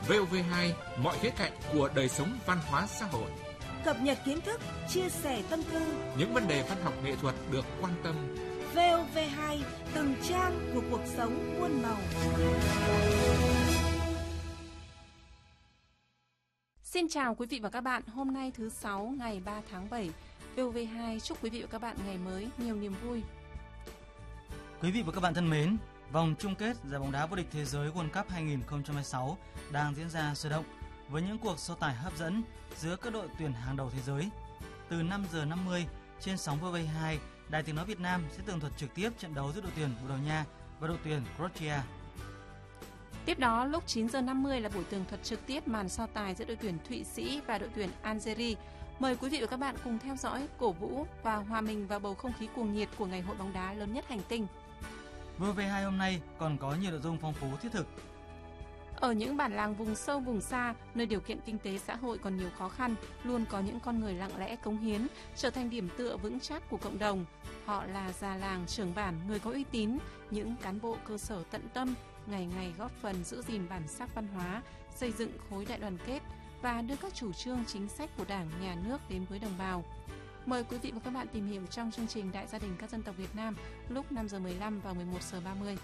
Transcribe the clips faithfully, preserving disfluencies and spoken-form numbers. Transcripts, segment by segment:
vê o vê hai, mọi khía cạnh của đời sống văn hóa xã hội. Cập nhật kiến thức, chia sẻ tâm tư. Những vấn đề văn học nghệ thuật được quan tâm. vê o vê hai, từng trang của cuộc sống muôn màu. Xin chào quý vị và các bạn. Hôm nay thứ sáu ngày ba tháng bảy, vê o vê hai chúc quý vị và các bạn ngày mới nhiều niềm vui. Quý vị và các bạn thân mến, vòng chung kết giải bóng đá vô địch thế giới World Cup hai không hai sáu đang diễn ra sôi động với những cuộc so tài hấp dẫn giữa các đội tuyển hàng đầu thế giới. Từ năm giờ năm mươi trên sóng vê o vê hai, Đài Tiếng nói Việt Nam sẽ tường thuật trực tiếp trận đấu giữa đội tuyển Bồ Đào Nha và đội tuyển Croatia. Tiếp đó, lúc chín giờ năm mươi là buổi tường thuật trực tiếp màn so tài giữa đội tuyển Thụy Sĩ và đội tuyển Algeria. Mời quý vị và các bạn cùng theo dõi, cổ vũ và hòa mình vào bầu không khí cuồng nhiệt của ngày hội bóng đá lớn nhất hành tinh. vê o vê hai hôm nay còn có nhiều nội dung phong phú thiết thực. Ở những bản làng vùng sâu vùng xa, nơi điều kiện kinh tế xã hội còn nhiều khó khăn, luôn có những con người lặng lẽ cống hiến, trở thành điểm tựa vững chắc của cộng đồng. Họ là già làng, trưởng bản, người có uy tín, những cán bộ cơ sở tận tâm, ngày ngày góp phần giữ gìn bản sắc văn hóa, xây dựng khối đại đoàn kết và đưa các chủ trương chính sách của Đảng, Nhà nước đến với đồng bào. Mời quý vị và các bạn tìm hiểu trong chương trình Đại gia đình các dân tộc Việt Nam lúc năm giờ mười lăm và mười một giờ ba mươi.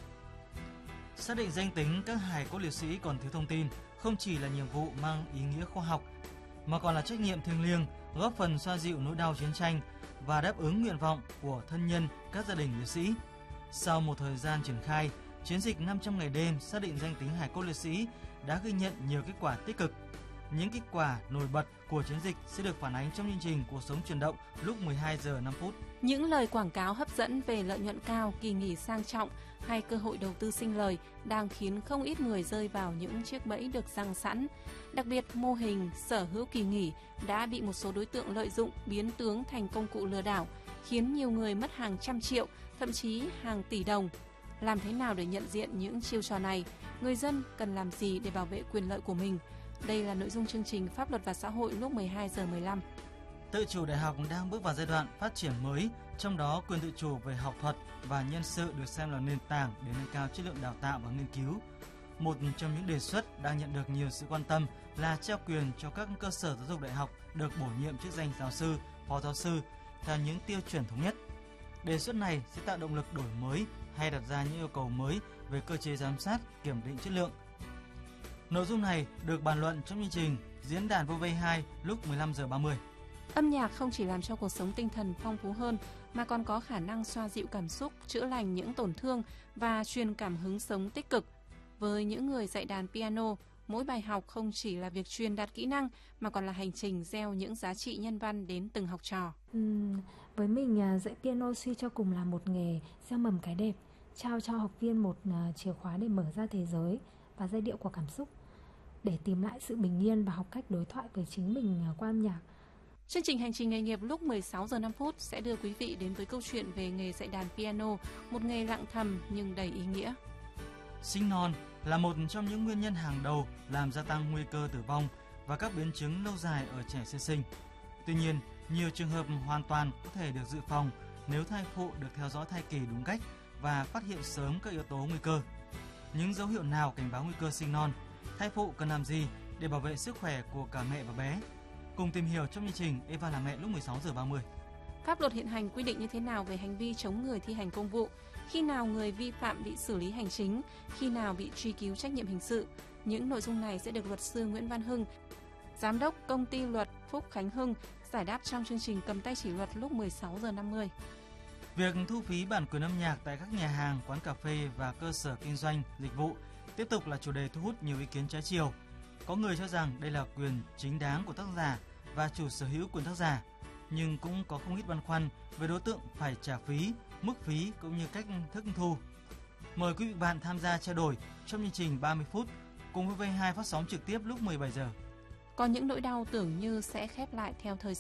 Xác định danh tính các hài cốt liệt sĩ còn thiếu thông tin không chỉ là nhiệm vụ mang ý nghĩa khoa học mà còn là trách nhiệm thiêng liêng, góp phần xoa dịu nỗi đau chiến tranh và đáp ứng nguyện vọng của thân nhân các gia đình liệt sĩ. Sau một thời gian triển khai, chiến dịch năm trăm ngày đêm xác định danh tính hài cốt liệt sĩ đã ghi nhận nhiều kết quả tích cực. Những kết quả nổi bật của chiến dịch sẽ được phản ánh trong chương trình Cuộc sống chuyển động lúc mười hai giờ năm phút. Những lời quảng cáo hấp dẫn về lợi nhuận cao, kỳ nghỉ sang trọng hay cơ hội đầu tư sinh lời đang khiến không ít người rơi vào những chiếc bẫy được giăng sẵn. Đặc biệt, mô hình sở hữu kỳ nghỉ đã bị một số đối tượng lợi dụng biến tướng thành công cụ lừa đảo, khiến nhiều người mất hàng trăm triệu, thậm chí hàng tỷ đồng. Làm thế nào để nhận diện những chiêu trò này? Người dân cần làm gì để bảo vệ quyền lợi của mình? Đây là nội dung chương trình Pháp luật và xã hội lúc mười hai giờ mười lăm. Tự chủ đại học đang bước vào giai đoạn phát triển mới, trong đó quyền tự chủ về học thuật và nhân sự được xem là nền tảng để nâng cao chất lượng đào tạo và nghiên cứu. Một trong những đề xuất đang nhận được nhiều sự quan tâm là trao quyền cho các cơ sở giáo dục đại học được bổ nhiệm chức danh giáo sư, phó giáo sư theo những tiêu chuẩn thống nhất. Đề xuất này sẽ tạo động lực đổi mới hay đặt ra những yêu cầu mới về cơ chế giám sát, kiểm định chất lượng. Nội dung này được bàn luận trong chương trình Diễn đàn vê o vê hai lúc mười lăm giờ ba mươi. Âm nhạc không chỉ làm cho cuộc sống tinh thần phong phú hơn mà còn có khả năng xoa dịu cảm xúc, chữa lành những tổn thương và truyền cảm hứng sống tích cực. Với những người dạy đàn piano, mỗi bài học không chỉ là việc truyền đạt kỹ năng mà còn là hành trình gieo những giá trị nhân văn đến từng học trò. Ừ, với mình, dạy piano suy cho cùng là một nghề gieo mầm cái đẹp, trao cho học viên một chìa khóa để mở ra thế giới và giai điệu của cảm xúc, để tìm lại sự bình yên và học cách đối thoại với chính mình qua âm nhạc. Chương trình Hành trình nghề nghiệp lúc mười sáu giờ năm phút sẽ đưa quý vị đến với câu chuyện về nghề dạy đàn piano, một nghề lặng thầm nhưng đầy ý nghĩa. Sinh non là một trong những nguyên nhân hàng đầu làm gia tăng nguy cơ tử vong và các biến chứng lâu dài ở trẻ sơ sinh. Tuy nhiên, nhiều trường hợp hoàn toàn có thể được dự phòng nếu thai phụ được theo dõi thai kỳ đúng cách và phát hiện sớm các yếu tố nguy cơ. Những dấu hiệu nào cảnh báo nguy cơ sinh non? Thai phụ cần làm gì để bảo vệ sức khỏe của cả mẹ và bé? Cùng tìm hiểu trong chương trình Eva là mẹ lúc mười sáu giờ ba mươi. Pháp luật hiện hành quy định như thế nào về hành vi chống người thi hành công vụ? Khi nào người vi phạm bị xử lý hành chính? Khi nào bị truy cứu trách nhiệm hình sự? Những nội dung này sẽ được luật sư Nguyễn Văn Hưng, Giám đốc Công ty Luật Phúc Khánh Hưng giải đáp trong chương trình Cầm tay chỉ luật lúc mười sáu giờ năm mươi. Việc thu phí bản quyền âm nhạc tại các nhà hàng, quán cà phê và cơ sở kinh doanh, dịch vụ tiếp tục là chủ đề thu hút nhiều ý kiến trái chiều. Có người cho rằng đây là quyền chính đáng của tác giả và chủ sở hữu quyền tác giả, nhưng cũng có không ít băn khoăn về đối tượng phải trả phí, mức phí cũng như cách thức thu. Mời quý vị bạn tham gia trao đổi trong chương trình ba mươi phút cùng vê o vê hai phát sóng trực tiếp lúc mười bảy giờ. Có những nỗi đau tưởng như sẽ khép lại theo thời gian.